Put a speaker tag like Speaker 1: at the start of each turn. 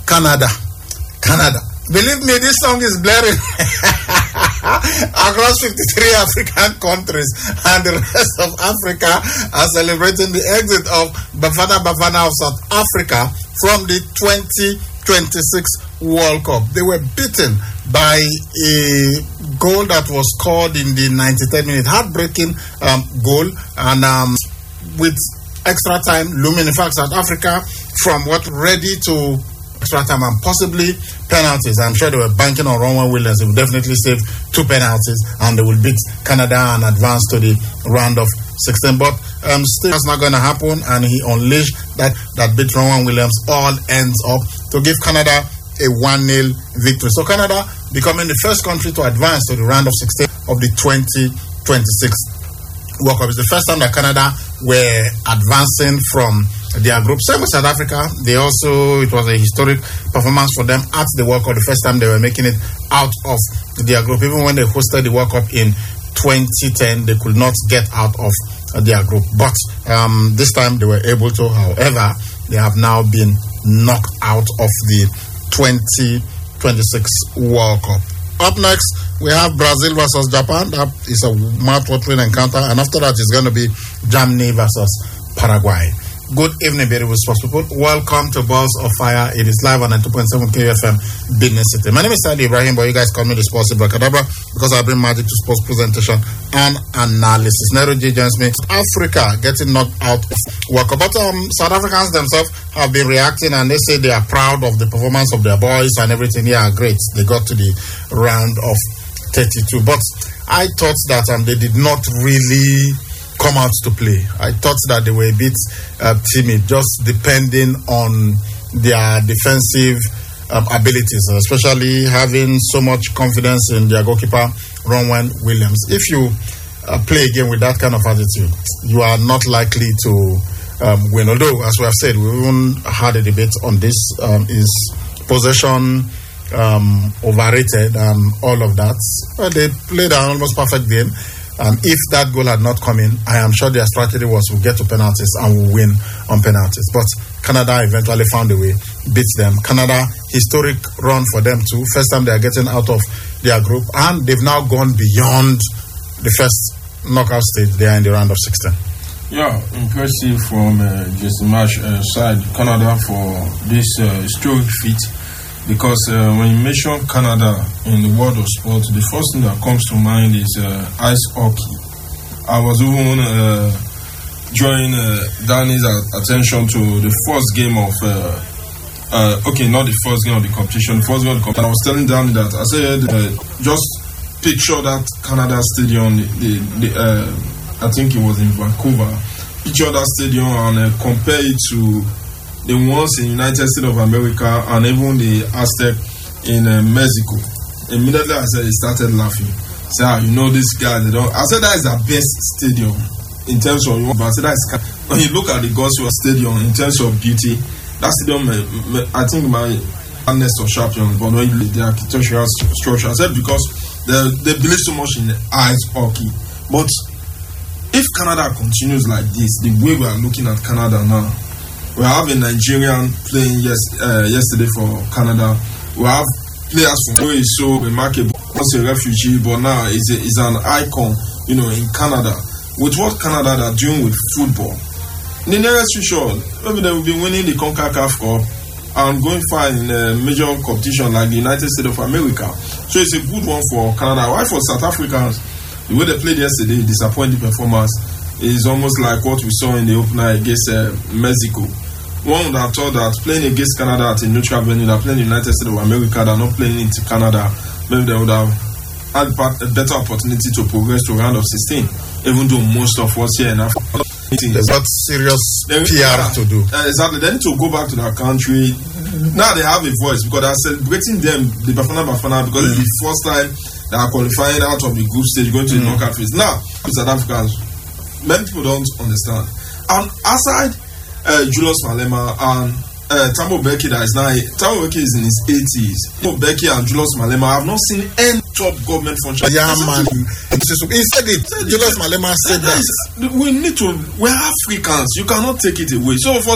Speaker 1: Canada. Believe me, this song is blaring across 53 African countries, and the rest of Africa are celebrating the exit of Bafana of South Africa from the 2026 World Cup. They were beaten by a goal that was scored in the 93rd minute, heartbreaking goal, and with extra time looming. In fact, South Africa from ready to extra time and possibly penalties. I'm sure they were banking on Ronwen Williams. They will definitely save 2 penalties and they will beat Canada and advance to the round of 16. But still, that's not going to happen, and he unleashed that beat Ronwen Williams. All ends up to give Canada a 1-0 victory. So Canada becoming the first country to advance to the round of 16 of the 2026 World Cup. It's the first time that Canada were advancing from their group. Same with South Africa. It was a historic performance for them at the World Cup. The first time they were making it out of their group. Even when they hosted the World Cup in 2010, they could not get out of their group. But this time they were able to. However, they have now been knocked out of the 2026 World Cup. Up next, we have Brazil versus Japan. That is a mouth-watering encounter. And after that, it's going to be Germany versus Paraguay. Good evening, beautiful sports people. Welcome to Balls of Fire. It is live on 2.7 KFM, Business City. My name is Sally Ibrahim, but you guys call me the Sports Abracadabra because I bring magic to sports presentation and analysis. Nero J joins me. Africa getting knocked out of World Cup. But South Africans themselves have been reacting, and they say they are proud of the performance of their boys and everything. Yeah, great. They got to the round of 32. But I thought that they did not really come out to play. I thought that they were a bit timid, just depending on their defensive abilities, especially having so much confidence in their goalkeeper, Ronwen Williams. If you play a game with that kind of attitude, you are not likely to win. Although, as we have said, we even had a debate on this. Is possession overrated and all of that? Well, they played an almost perfect game. If that goal had not come in, I am sure their strategy was we'll get to penalties and we'll win on penalties. But Canada eventually found a way, beat them. Canada, historic run for them too. First time they are getting out of their group, and they've now gone beyond the first knockout stage. They are in the round of 16.
Speaker 2: Yeah, impressive from Jesse Marsh side, Canada, for this historic feat. Because when you mention Canada in the world of sport, the first thing that comes to mind is ice hockey. I was even drawing Danny's attention to the first game of, not the first game of the competition, the first game of the competition. I was telling Danny that, I said, just picture that Canada stadium, I think it was in Vancouver. Picture that stadium and compare it to the ones in United States of America and even the Aztec in Mexico. Immediately I said, he started laughing. Said, this guy, they don't. I said, that is the best stadium in terms of, but I said, that is, when you look at the Goswell Stadium in terms of beauty, that stadium, I think my Nestor Champion, but when you look at the architectural structure, I said, because they believe so much in ice hockey. But if Canada continues like this, the way we are looking at Canada now, we have a Nigerian playing yesterday for Canada. We have players from who is so remarkable, was a refugee, but now is an icon, in Canada. With what Canada are doing with football, in the nearest future, maybe they will be winning the CONCACAF Cup and going far in a major competition like the United States of America. So it's a good one for Canada. Why for South Africans? The way they played yesterday, disappointing performance, is almost like what we saw in the opener against Mexico. One would have thought that playing against Canada at a neutral venue, they're playing the United States of America, they're not playing into Canada, maybe they would have had a better opportunity to progress to round of 16, even though most of us here in Africa.
Speaker 1: There's not serious PR to do.
Speaker 2: Exactly. They need to go back to their country. Now they have a voice because they're celebrating them, the Bafana, because it's the first time they are qualifying out of the group stage, going to the knockout phase. Now, South Africans, many people don't understand. And aside Julius Malema and Thabo Mbeki, Thabo Mbeki is in his 80s. Thabo Mbeki and Julius Malema have not seen any top government function.
Speaker 1: Yeah, man. He said it. Julius Malema said that.
Speaker 2: We're Africans. You cannot take it away. So for